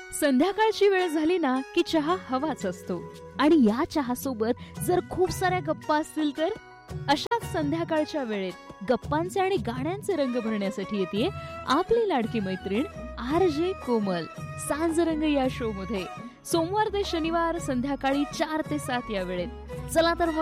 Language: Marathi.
संध्याकाळची वेळ झाली ना की चहा हवाच असतो आणि या चहा सोबत जर खूप साऱ्या गप्पा असतील तर अशाच संध्याकाळच्या वेळेत गप्पांचे आणि गाण्यांचे रंग भरण्यासाठी येते आपली लाडकी मैत्रीण RJ कोमल सांजरंग या शो मध्ये सोमवार ते शनिवार संध्याकाळी 4 ते 7 या वेळेत. चला तर मग